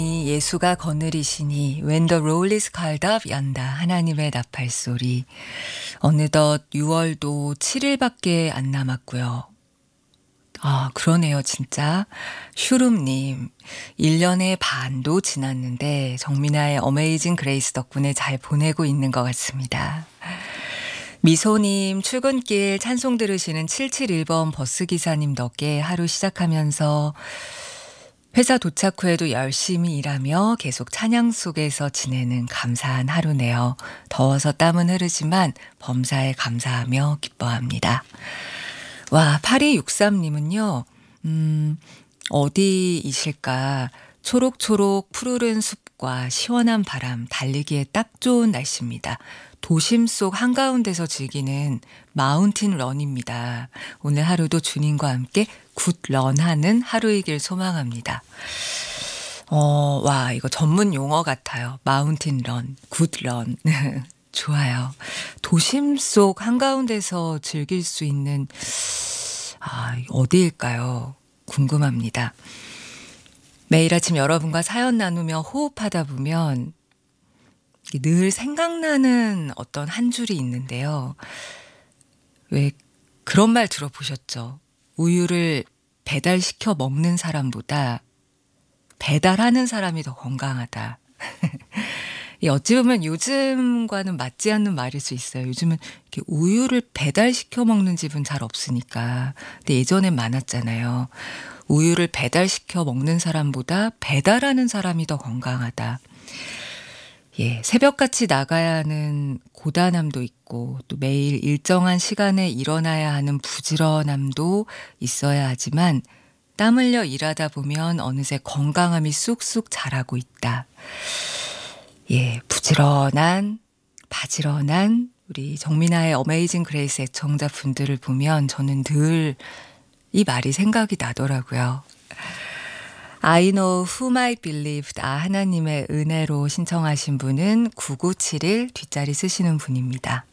예수가 거느리시니 When the roll is called up 연다 하나님의 나팔소리. 어느덧 6월도 7일밖에 안 남았고요. 아, 그러네요, 진짜. 슈룸님, 1년의 반도 지났는데 정민아의 어메이징 그레이스 덕분에 잘 보내고 있는 것 같습니다. 미소님, 출근길 찬송 들으시는 771번 버스기사님 덕에 하루 시작하면서 회사 도착 후에도 열심히 일하며 계속 찬양 속에서 지내는 감사한 하루네요. 더워서 땀은 흐르지만 범사에 감사하며 기뻐합니다. 와, 8263님은요. 어디이실까? 초록초록 푸르른 숲과 시원한 바람, 달리기에 딱 좋은 날씨입니다. 도심 속 한가운데서 즐기는 마운틴 런입니다. 오늘 하루도 주님과 함께 굿런하는 하루이길 소망합니다. 와, 이거 전문 용어 같아요. 마운틴 런, 굿런. 좋아요. 도심 속 한가운데서 즐길 수 있는, 어디일까요? 궁금합니다. 매일 아침 여러분과 사연 나누며 호흡하다 보면 늘 생각나는 어떤 한 줄이 있는데요. 왜 그런 말 들어보셨죠? 우유를 배달시켜 먹는 사람보다 배달하는 사람이 더 건강하다. 어찌 보면 요즘과는 맞지 않는 말일 수 있어요. 요즘은 이렇게 우유를 배달시켜 먹는 집은 잘 없으니까. 근데 예전엔 많았잖아요. 우유를 배달시켜 먹는 사람보다 배달하는 사람이 더 건강하다. 예, 새벽같이 나가야 하는 고단함도 있고 또 매일 일정한 시간에 일어나야 하는 부지런함도 있어야 하지만 땀 흘려 일하다 보면 어느새 건강함이 쑥쑥 자라고 있다. 예, 부지런한, 바지런한 우리 정민아의 어메이징 그레이스 애청자분들을 보면 저는 늘 이 말이 생각이 나더라고요. I know whom I believed. 하나님의 은혜로 신청하신 분은 9971 뒷자리 쓰시는 분입니다.